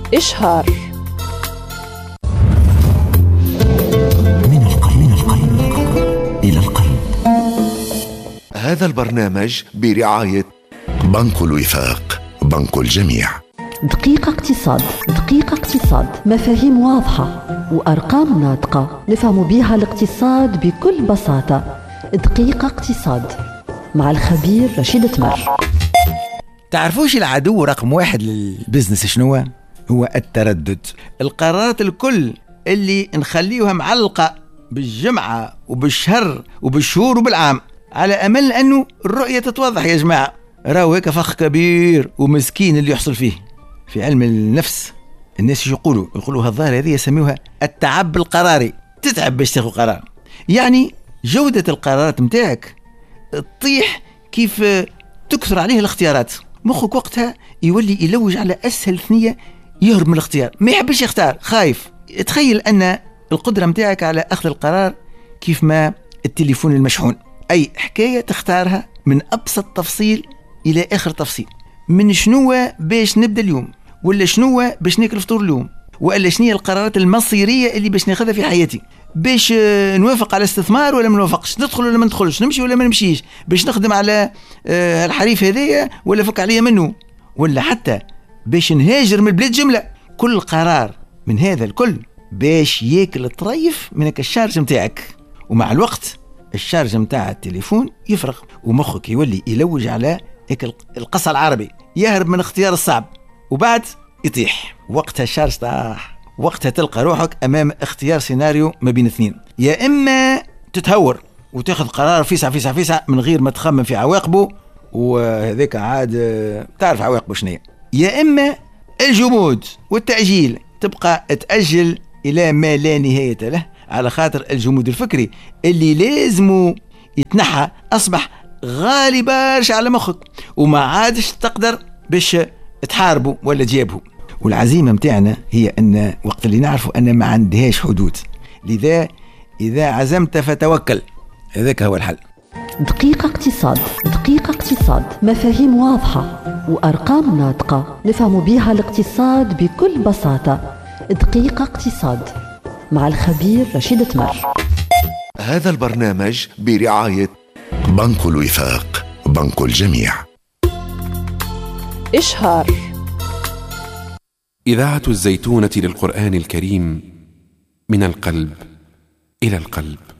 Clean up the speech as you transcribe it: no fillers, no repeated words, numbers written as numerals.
إشهار. من القلب إلى القلب. هذا البرنامج برعاية بنك الوفاق، بنك الجميع. دقيقة اقتصاد. دقيقة اقتصاد، مفاهيم واضحة وأرقام ناطقة نفهم بها الاقتصاد بكل بساطة. دقيقة اقتصاد مع الخبير رشيد تمر. تعرفوش العدو رقم 1 للبزنس شنو هو؟ التردد. القرارات الكل اللي نخليوها معلقة بالجمعة وبالشهر وبالشهور وبالعام على أمل أنه الرؤية تتوضح. يا جماعة راهو هيك فخ كبير ومسكين اللي يحصل فيه. في علم النفس الناس يقولوا هالظاهرة هذه يسميوها التعب القراري. تتعب باش تاخذ قرار، يعني جودة القرارات متاعك تطيح كيف تكثر عليه الاختيارات. مخك وقتها يولي يلوج على أسهل ثنية يهرب من الاختيار، ما يحبش يختار، خايف. تخيل أن القدرة متاعك على أخذ القرار كيف ما التليفون المشحون، أي حكاية تختارها من أبسط تفصيل إلى آخر تفصيل. من شنو باش نبدأ اليوم، ولا شنو باش ناكل فطور اليوم، ولا شنو القرارات المصيرية اللي باش ناخذها في حياتي، باش نوافق على استثمار ولا ما نوافقش، ندخل ولا ما ندخلش، نمشي ولا ما نمشيش، باش نخدم على الحريف هذايا ولا فك عليا منه، ولا حتى باش نهاجر من البلاد جملة. كل قرار من هذا الكل باش ياكل طريف منك الشارج متاعك، ومع الوقت الشارج متاع التليفون يفرغ ومخك يولي يلوج على القصة العربي، يهرب من اختيار الصعب وبعد يطيح. وقتها الشارج طاح، وقتها تلقى روحك أمام اختيار سيناريو ما بين اثنين: يا إما تتهور وتاخذ قرار فيسع من غير ما تخمم في عواقبه، وهذاك عاد تعرف عواقبه شنية، يا إما الجمود والتأجيل، تبقى تأجل إلى ما لا نهاية له، على خاطر الجمود الفكري اللي لازم يتنحى أصبح غالي بارش على مخك، وما عادش تقدر باش تحاربه ولا تجابه. والعزيمة متاعنا هي أن وقت اللي نعرفوا أن ما عندهاش حدود، لذا إذا عزمت فتوكل، هذاك هو الحل. دقيقة اقتصاد. دقيقة اقتصاد، مفاهيم واضحة وأرقام ناطقة نفهم بها الاقتصاد بكل بساطة. دقيقة اقتصاد مع الخبير رشيد تمر. هذا البرنامج برعاية بنك الوفاق، بنك الجميع. إشهار. إذاعة الزيتونة للقرآن الكريم، من القلب إلى القلب.